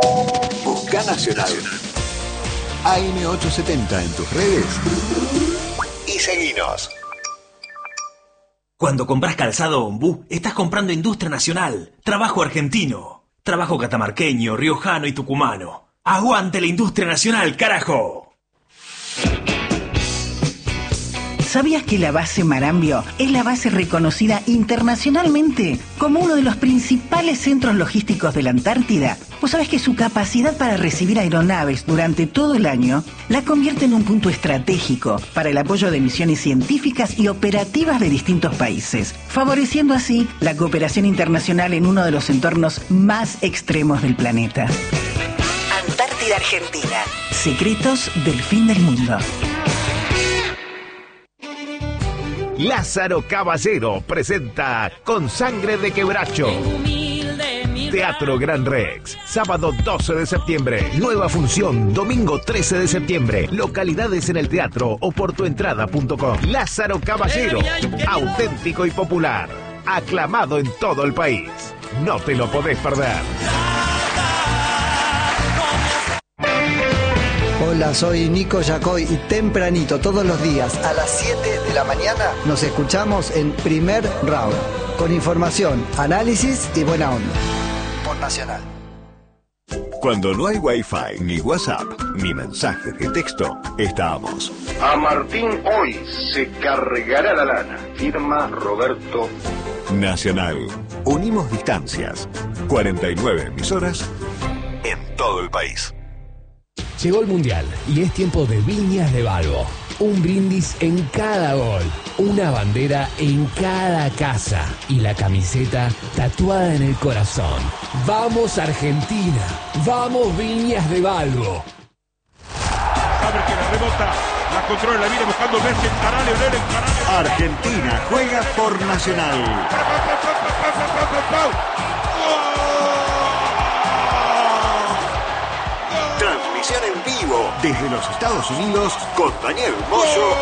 Busca Nacional. AM870 en tus redes y seguinos. Cuando compras calzado Ombú, estás comprando industria nacional, trabajo argentino, trabajo catamarqueño, riojano y tucumano. ¡Aguante la industria nacional, carajo! ¿Sabías que la base Marambio es la base reconocida internacionalmente como uno de los principales centros logísticos de la Antártida? ¿Vos sabés que su capacidad para recibir aeronaves durante todo el año la convierte en un punto estratégico para el apoyo de misiones científicas y operativas de distintos países, favoreciendo así la cooperación internacional en uno de los entornos más extremos del planeta? Antártida Argentina. Secretos del fin del mundo. Lázaro Caballero presenta Con Sangre de Quebracho. Teatro Gran Rex, sábado 12 de septiembre. Nueva función, domingo 13 de septiembre. Localidades en el teatro o por tuentrada.com. Lázaro Caballero, auténtico y popular. Aclamado en todo el país. No te lo podés perder. Hola, soy Nico Yacoy y tempranito todos los días a las 7 de la mañana nos escuchamos en Primer Round con información, análisis y buena onda. Por Nacional. Cuando no hay Wi-Fi, ni WhatsApp, ni mensajes de texto, estamos. A Martín hoy se cargará la lana. Firma Roberto. Nacional. Unimos distancias. 49 emisoras en todo el país. Llegó el Mundial y es tiempo de Viñas de Balbo. Un brindis en cada gol, una bandera en cada casa y la camiseta tatuada en el corazón. ¡Vamos Argentina! ¡Vamos Viñas de Balbo! A ver que la rebota, la controla, la viene buscando Messi, encará Leonel, encará. Argentina juega por Nacional. Transmisión en vivo desde los Estados Unidos con Daniel Moyo.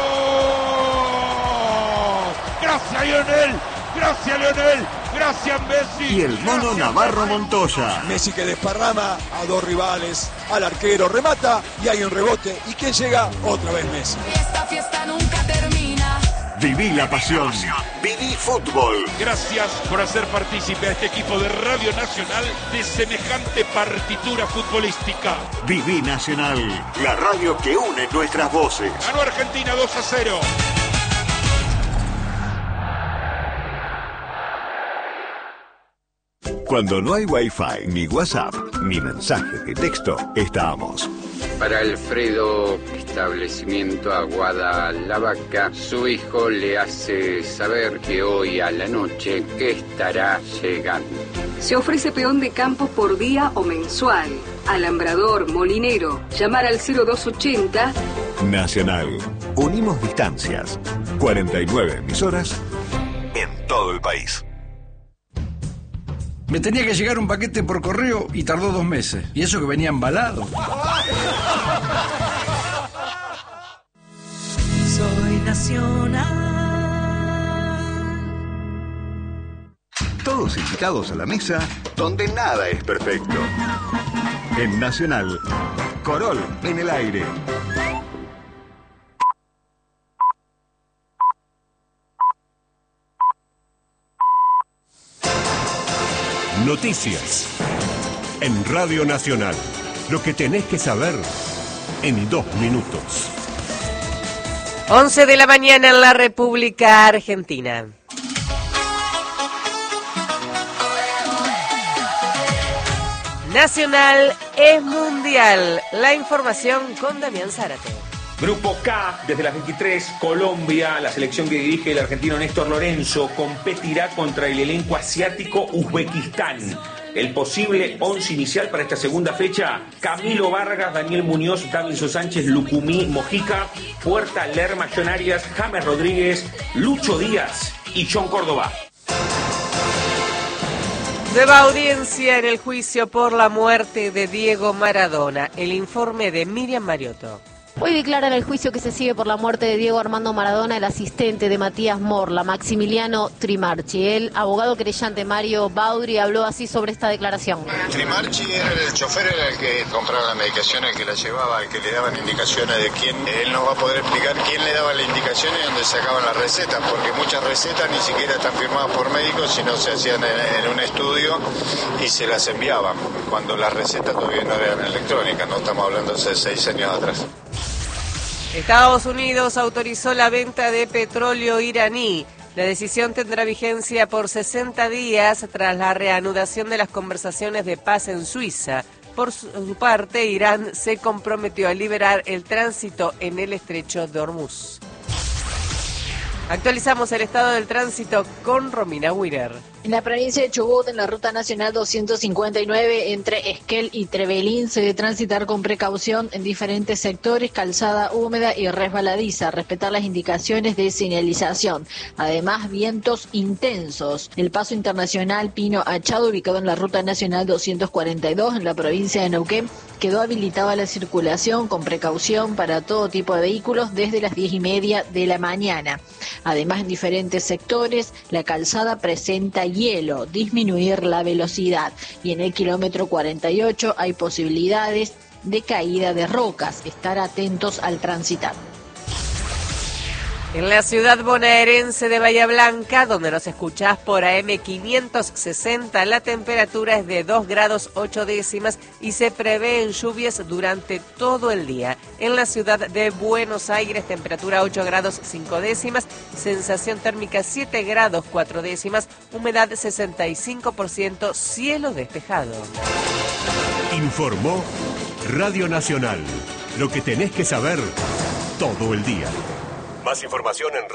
Gracias Leonel, gracias Leonel, gracias Messi. Y el mono Navarro Montoya. Messi que desparrama a dos rivales, al arquero remata y hay un rebote. ¿Y quién llega? Otra vez Messi. Esta fiesta nunca termina. Viví la pasión. Viví fútbol. Gracias por hacer partícipe a este equipo de Radio Nacional de semejante partitura futbolística. Viví Nacional, la radio que une nuestras voces. Ganó Argentina 2-0. Cuando no hay Wi-Fi, ni WhatsApp, ni mensajes de texto, estamos. Para Alfredo, establecimiento Aguada La Vaca, su hijo le hace saber que hoy a la noche estará llegando. Se ofrece peón de campos por día o mensual. Alambrador, molinero. Llamar al 0280. Nacional. Unimos distancias. 49 emisoras en todo el país. Me tenía que llegar un paquete por correo y tardó 2 meses. Y eso que venía embalado. Soy nacional. Todos invitados a la mesa donde nada es perfecto. En Nacional, Corol en el aire. Noticias en Radio Nacional. Lo que tenés que saber en 2 minutos. 11 de la mañana en la República Argentina. Nacional es mundial. La información con Damián Zárate. Grupo K, desde las 23, Colombia, la selección que dirige el argentino Néstor Lorenzo, competirá contra el elenco asiático Uzbekistán. El posible 11 inicial para esta segunda fecha: Camilo Vargas, Daniel Muñoz, Davinson Sánchez, Lucumí, Mojica, Puerta, Lerma, John Arias, James Rodríguez, Lucho Díaz y John Córdoba. Nueva audiencia en el juicio por la muerte de Diego Maradona. El informe de Miriam Mariotto. Hoy declaran el juicio que se sigue por la muerte de Diego Armando Maradona el asistente de Matías Morla, Maximiliano Trimarchi. El abogado querellante Mario Baudri habló así sobre esta declaración. Trimarchi era el chofer, era el que compraba la medicación, el que la llevaba, el que le daban indicaciones de quién. Él nos va a poder explicar quién le daba las indicaciones y dónde sacaban las recetas, porque muchas recetas ni siquiera están firmadas por médicos, sino se hacían en un estudio y se las enviaban, cuando las recetas todavía no eran electrónicas, no estamos hablando de 6 años atrás. Estados Unidos autorizó la venta de petróleo iraní. La decisión tendrá vigencia por 60 días tras la reanudación de las conversaciones de paz en Suiza. Por su parte, Irán se comprometió a liberar el tránsito en el estrecho de Hormuz. Actualizamos el estado del tránsito con Romina Wiener. En la provincia de Chubut, en la ruta nacional 259, entre Esquel y Trevelín, se debe transitar con precaución en diferentes sectores, calzada húmeda y resbaladiza, respetar las indicaciones de señalización. Además, vientos intensos. El paso internacional Pino Achado, ubicado en la ruta nacional 242, en la provincia de Neuquén, quedó habilitada la circulación con precaución para todo tipo de vehículos desde las 10:30 de la mañana. Además, en diferentes sectores, la calzada presenta hielo, disminuir la velocidad, y en el kilómetro 48 hay posibilidades de caída de rocas, estar atentos al transitar. En la ciudad bonaerense de Bahía Blanca, donde nos escuchás por AM 560, la temperatura es de 2 grados 8 décimas y se prevén lluvias durante todo el día. En la ciudad de Buenos Aires, temperatura 8 grados 5 décimas, sensación térmica 7 grados 4 décimas, humedad 65%, cielo despejado. Informó Radio Nacional. Lo que tenés que saber todo el día. Más información en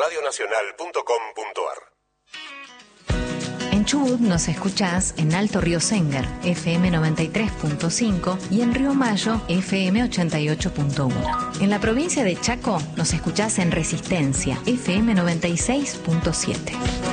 radionacional.com.ar. En Chubut nos escuchás en Alto Río Sengar, FM 93.5 y en Río Mayo, FM 88.1. En la provincia de Chaco nos escuchás en Resistencia, FM 96.7.